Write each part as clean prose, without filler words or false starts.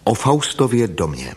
O Faustově domě.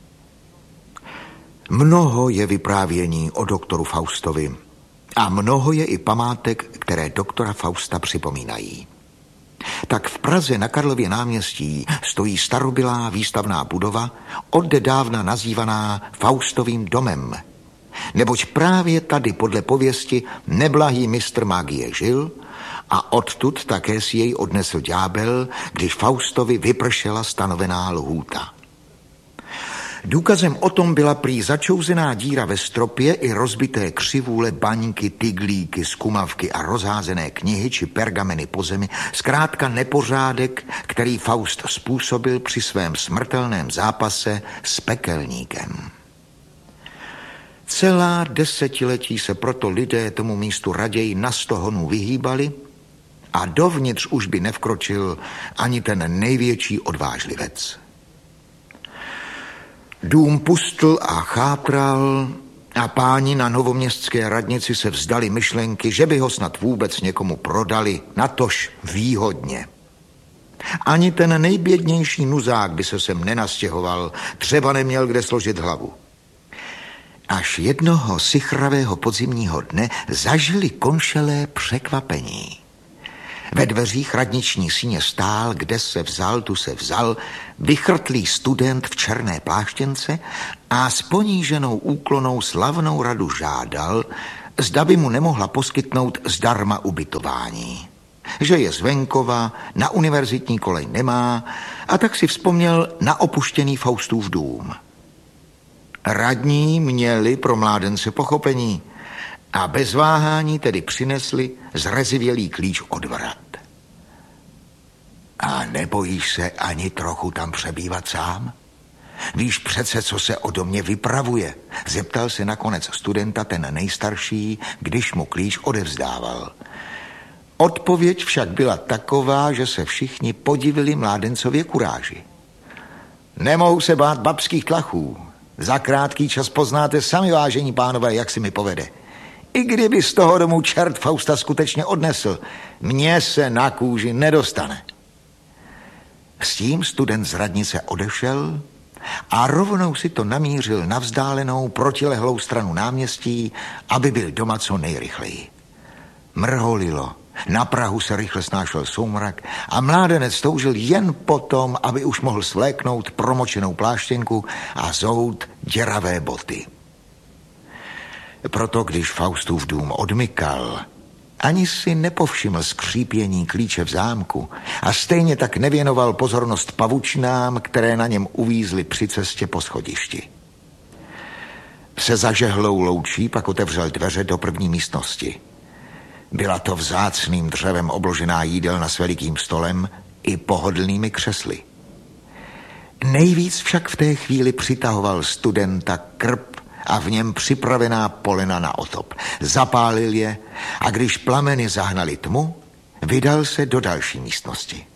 Mnoho je vyprávění o doktoru Faustovi a mnoho je i památek, které doktora Fausta připomínají. Tak v Praze na Karlově náměstí stojí starobylá výstavná budova, odedávna nazývaná Faustovým domem. Neboť právě tady podle pověsti neblahý mistr magie žil a odtud také si jej odnesl ďábel, když Faustovi vypršela stanovená lhůta. Důkazem o tom byla prý začouzená díra ve stropě i rozbité křivůle, baňky, tyglíky, skumavky a rozházené knihy či pergameny po zemi, zkrátka nepořádek, který Faust způsobil při svém smrtelném zápase s pekelníkem. Celá desetiletí se proto lidé tomu místu raději na 100 honů vyhýbali a dovnitř už by nevkročil ani ten největší odvážlivec. Dům pustl a chátral a páni na novoměstské radnici se vzdali myšlenky, že by ho snad vůbec někomu prodali, natož výhodně. Ani ten nejbědnější nuzák by se sem nenastěhoval, třeba neměl kde složit hlavu. Až jednoho sichravého podzimního dne zažili konšelé překvapení. Ve dveřích radniční síně stál, kde se vzal, tu se vzal, vychrtlý student v černé pláštěnce a s poníženou úklonou slavnou radu žádal, zda by mu nemohla poskytnout zdarma ubytování. Že je z venkova, na univerzitní kolej nemá a tak si vzpomněl na opuštěný Faustův dům. Radní měli pro mládence pochopení a bez váhání tedy přinesli zrezivělý klíč od vrat. A nebojíš se ani trochu tam přebývat sám? Víš přece, co se o domě vypravuje, zeptal se nakonec studenta ten nejstarší, když mu klíč odevzdával. Odpověď však byla taková, že se všichni podivili mládencově kuráži. Nemohu se bát babských tlachů. Za krátký čas poznáte sami, vážení pánové, jak si mi povede. I kdyby z toho domu čert Fausta skutečně odnesl, mně se na kůži nedostane. S tím student z radnice odešel a rovnou si to namířil na vzdálenou protilehlou stranu náměstí, aby byl doma co nejrychleji. Mrholilo, na prahu se rychle snášel soumrak a mládenec toužil jen potom, aby už mohl svléknout promočenou pláštěnku a zout děravé boty. Proto, když Faustův dům odmykal, ani si nepovšiml skřípění klíče v zámku a stejně tak nevěnoval pozornost pavučinám, které na něm uvízly při cestě po schodišti. Se zažehlou loučí pak otevřel dveře do první místnosti. Byla to vzácným dřevem obložená jídelna s velikým stolem i pohodlnými křesly. Nejvíc však v té chvíli přitahoval studenta krb a v něm připravená polena na otop. Zapálil je a když plameny zahnali tmu, vydal se do další místnosti.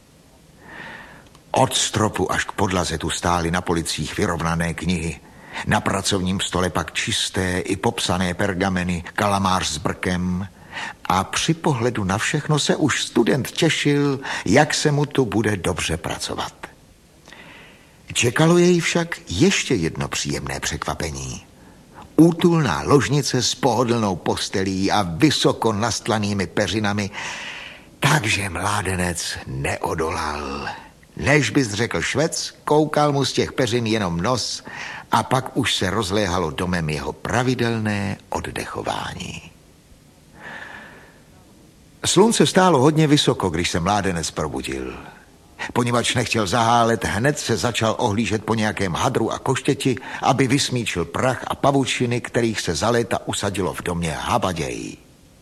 Od stropu až k podlaze tu stály na policích vyrovnané knihy. Na pracovním stole pak čisté i popsané pergameny, kalamář s brkem a při pohledu na všechno se už student těšil, jak se mu tu bude dobře pracovat. Čekalo jej však ještě jedno příjemné překvapení. Útulná ložnice s pohodlnou postelí a vysoko nastlanými peřinami, takže mládenec neodolal. Než bys řekl švec, koukal mu z těch peřin jenom nos a pak už se rozléhalo domem jeho pravidelné oddechování. Slunce stálo hodně vysoko, když se mládenec probudil. Poněvadž nechtěl zahálet, hned se začal ohlížet po nějakém hadru a koštěti, aby vysmíčil prach a pavučiny, kterých se za léta usadilo v domě habaději.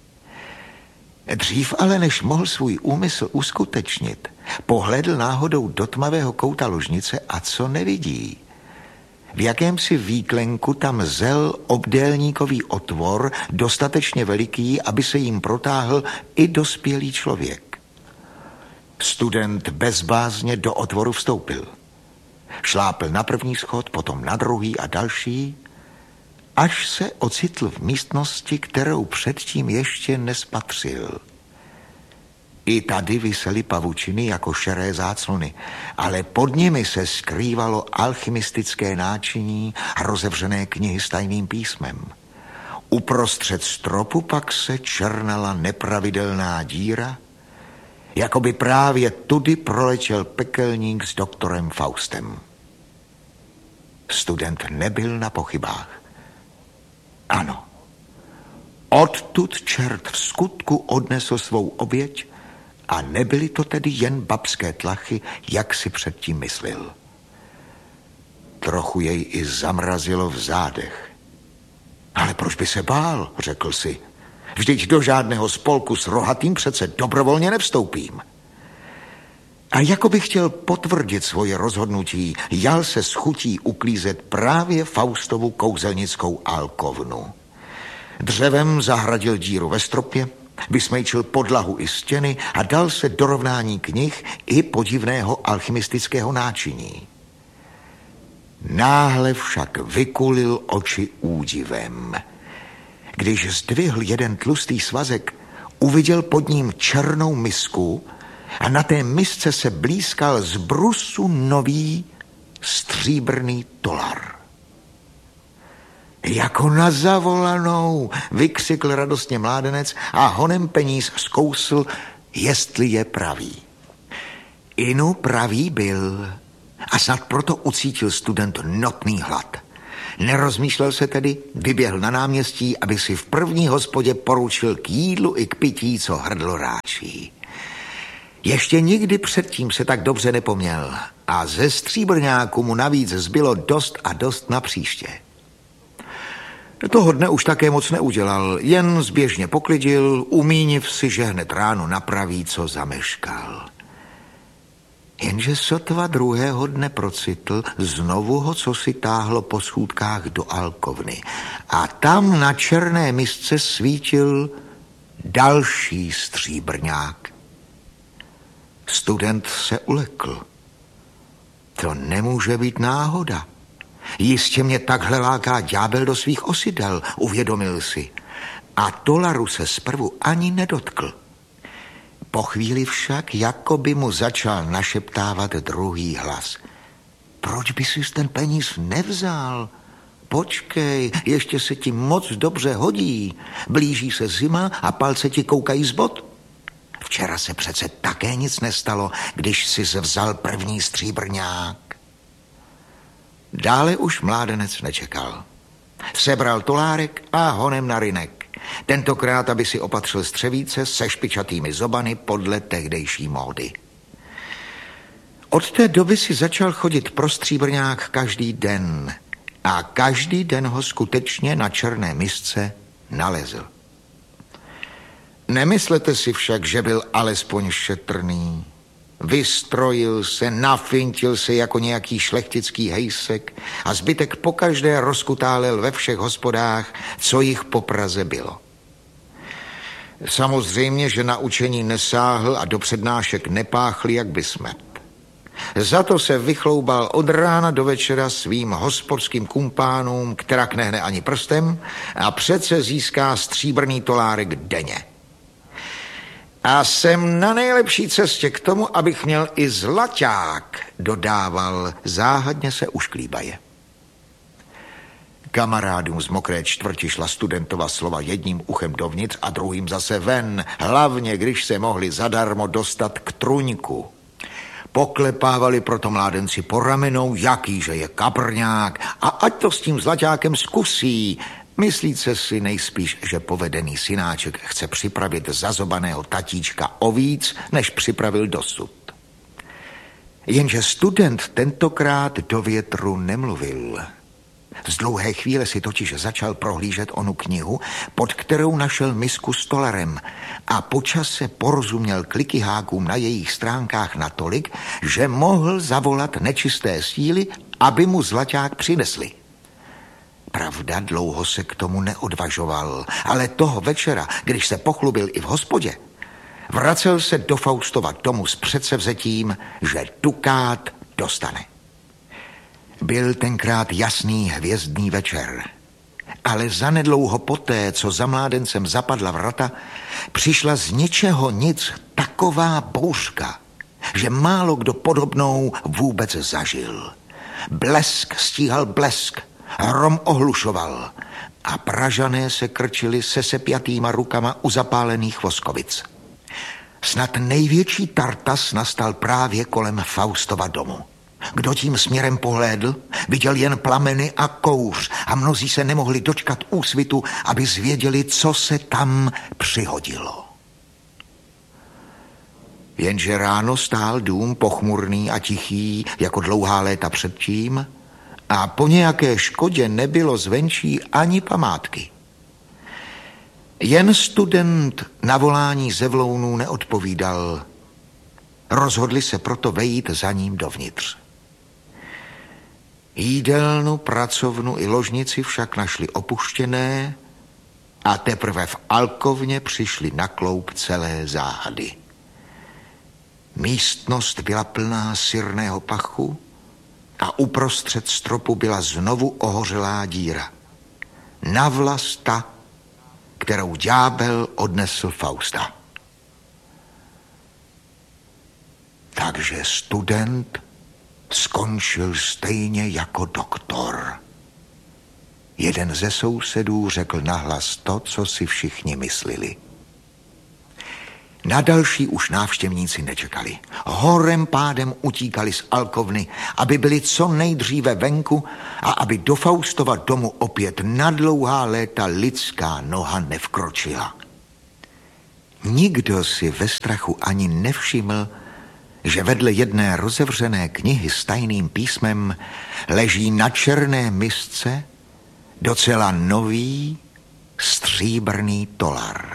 Dřív ale, než mohl svůj úmysl uskutečnit, pohlédl náhodou do tmavého kouta ložnice a co nevidí. V jakémsi výklenku tam zel obdélníkový otvor, dostatečně veliký, aby se jim protáhl i dospělý člověk. Student bezbázně do otvoru vstoupil. Šlápl na první schod, potom na druhý a další, až se ocitl v místnosti, kterou předtím ještě nespatřil. I tady visely pavučiny jako šeré záclony, ale pod nimi se skrývalo alchymistické náčiní a rozevřené knihy s tajným písmem. Uprostřed stropu pak se černala nepravidelná díra, jako by právě tudy proletěl pekelník s doktorem Faustem. Student nebyl na pochybách. Ano, odtud čert v skutku odnesl svou oběť a nebyly to tedy jen babské tlachy, jak si předtím myslel. Trochu jej i zamrazilo v zádech. Ale proč by se bál, řekl si. Vždyť do žádného spolku s rohatým přece dobrovolně nevstoupím. A jako by chtěl potvrdit svoje rozhodnutí, jal se s chutí uklízet právě Faustovu kouzelnickou alkovnu. Dřevem zahradil díru ve stropě, vysmejčil podlahu i stěny a dal se do rovnání knih i podivného alchymistického náčiní. Náhle však vykulil oči údivem. Když zdvihl jeden tlustý svazek, uviděl pod ním černou misku a na té misce se blízkal z brusu nový stříbrný tolar. Jako na zavolanou, vykřikl radostně mládenec a honem peníz zkousl, jestli je pravý. Inu pravý byl a snad proto ucítil student notný hlad. Nerozmýšlel se tedy, vyběhl na náměstí, aby si v první hospodě poručil k jídlu i k pití, co hrdlo ráčí. Ještě nikdy předtím se tak dobře nepoměl a ze stříbrňáku mu navíc zbylo dost a dost na příště. Toho dne už také moc neudělal, jen zběžně poklidil, umíniv si, že hned ráno napraví, co zameškal. Jenže sotva druhého dne procitl, znovu ho cosi táhlo po schůdkách do alkovny. A tam na černé misce svítil další stříbrňák. Student se ulekl. To nemůže být náhoda. Jistě mě takhle láká ďábel do svých osidel, uvědomil si. A tolaru se zprvu ani nedotkl. Po chvíli však, jako by mu začal našeptávat druhý hlas. Proč by si ten peníz nevzal? Počkej, ještě se ti moc dobře hodí. Blíží se zima a palce ti koukají z bot. Včera se přece také nic nestalo, když jsi vzal první stříbrňák. Dále už mládenec nečekal. Sebral tolárek a honem na rynek. Tentokrát, aby si opatřil střevíce se špičatými zobany podle tehdejší módy. Od té doby si začal chodit pro stříbrňák každý den a každý den ho skutečně na černé misce nalezl. Nemyslete si však, že byl alespoň šetrný. Vystrojil se, nafintil se jako nějaký šlechtický hejsek a zbytek pokaždé rozkutálel ve všech hospodách, co jich po Praze bylo. Samozřejmě, že na učení nesáhl a do přednášek nepáchl jak by smet. Za to se vychloubal od rána do večera svým hospodským kumpánům, kterak nehne ani prstem a přece získá stříbrný tolárek denně. A jsem na nejlepší cestě k tomu, abych měl i zlaťák, dodával, záhadně se ušklíbaje. Kamarádům z mokré čtvrti šla studentova slova jedním uchem dovnitř a druhým zase ven, hlavně když se mohli zadarmo dostat k truňku. Poklepávali proto mládenci po ramenou, jakýže je kaprňák a ať to s tím zlaťákem zkusí. Myslíce si nejspíš, že povedený synáček chce připravit zazobaného tatíčka o víc, než připravil dosud. Jenže student tentokrát do větru nemluvil. Z dlouhé chvíle si totiž začal prohlížet onu knihu, pod kterou našel misku s tolarem a počas se porozuměl klikyhákům na jejich stránkách natolik, že mohl zavolat nečisté síly, aby mu zlaťák přinesli. Pravda, dlouho se k tomu neodvažoval, ale toho večera, když se pochlubil i v hospodě, vracel se do Faustova domu s předsevzetím, že dukát dostane. Byl tenkrát jasný hvězdný večer, ale zanedlouho poté, co za mládencem zapadla vrata, přišla z ničeho nic tak taková bouřka, že málo kdo podobnou vůbec zažil. Blesk stíhal blesk, hrom ohlušoval a Pražané se krčili se sepjatýma rukama u zapálených voskovic. Snad největší tartas nastal právě kolem Faustova domu. Kdo tím směrem pohlédl, viděl jen plameny a kouř a mnozí se nemohli dočkat úsvitu, aby zvěděli, co se tam přihodilo. Jenže ráno stál dům pochmurný a tichý, jako dlouhá léta předtím, a po nějaké škodě nebylo zvenčí ani památky. Jen student na volání ze Vlounů neodpovídal. Rozhodli se proto vejít za ním dovnitř. Jídelnu, pracovnu i ložnici však našli opuštěné a teprve v alkovně přišli na kloup celé záhady. Místnost byla plná syrného pachu a uprostřed stropu byla znovu ohořelá díra. Navlas ta, kterou ďábel odnesl Fausta. Takže student skončil stejně jako doktor. Jeden ze sousedů řekl nahlas to, co si všichni mysleli. Na další už návštěvníci nečekali. Horem pádem utíkali z alkovny, aby byli co nejdříve venku a aby do Faustova domu opět na dlouhá léta lidská noha nevkročila. Nikdo si ve strachu ani nevšiml, že vedle jedné rozevřené knihy s tajným písmem leží na černé misce docela nový stříbrný tolar.